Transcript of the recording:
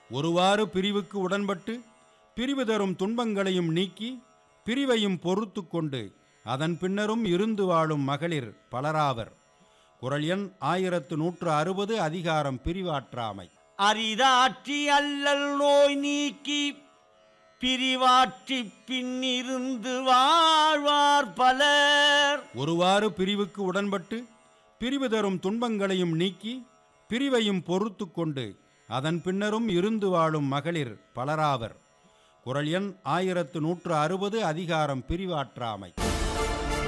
ஒருவாறு பிரிவுக்கு உடன்பட்டு பிரிவு தரும் துன்பங்களையும் நீக்கி பிரிவையும் பொறுத்து கொண்டு அதன் பின்னரும் இருந்து வாழும் மகளிர் பலராவர். குறள் எண் 1160. அதிகாரம் பிரிவாற்றாமை. அரிதாற்றி அல்லல் நோய் நீக்கி பிரிவாற்றி பின்னிருந்து வாழ்வார் பலர். ஒருவாறு பிரிவுக்கு உடன்பட்டு பிரிவு தரும் துன்பங்களையும் நீக்கி பிரிவையும் பொறுத்து கொண்டு அதன் பின்னரும் இருந்து வாழும் மகளிர் பலராவர். குறள் எண் 1160. அதிகாரம் பிரிவாற்றாமை.